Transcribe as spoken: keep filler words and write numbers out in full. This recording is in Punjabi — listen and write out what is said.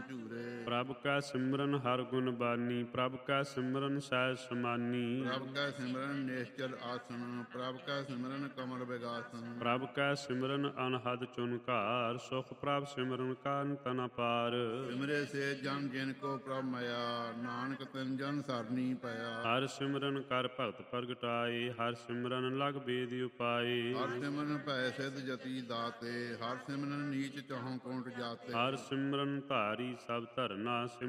ਝੂਰੇ। ਪ੍ਰਭ ਕੈ ਸਿਮਰਨ ਹਰ ਗੁਣ ਬਾਨੀ, ਪ੍ਰਭ ਕੈ ਸਿਮਰਨ ਸਹਿਜ ਸਮਾਨੀ। ਪ੍ਰਭ ਕੈ ਸਿਮਰਨ ਨਿਸ਼ਚਲ ਆਸਨ, ਪ੍ਰਭ ਕੈ ਸਿਮਰਨ ਕਮਲ ਵਿਗਾਸਨ। ਪ੍ਰਭ ਕੈ ਸਿਮਰਨ ਅਨਹਦ ਚੁਨਕਾਰ, ਸੁਖ ਪ੍ਰਭ ਸਿਮਰਨ ਕਾ ਤਨ ਅਪਾਰ। ਸਿਮਰੇ ਸੇ ਜਨ ਜਿਨ ਕੋ ਪ੍ਰਭ ਮਇਆ, ਨਾਨਕ ਤਿਨ ਜਨ ਸਰਨੀ ਪਿਆ। ਹਰ ਸਿਮਰਨ ਕਰ ਭਗਤ ਪ੍ਰਗਟਾਏ, ਹਰ ਸਿਮਰਨ ਲਗ ਬੇਦ ਉਪਾਏ। ਹਰ ਸਿਮਰਨ ਭੈ ਸਿਧ ਜਤੀ ਦਾਤੇ, ਹਰ ਸਿਮਰਨ ਨੀਚ ਚਹੁ ਕੋਟ ਜਾਤੇ। ਹਰ ਸਿਮਰਨ ਧਾਰੀ ਸਭ ਧਰਨਾ,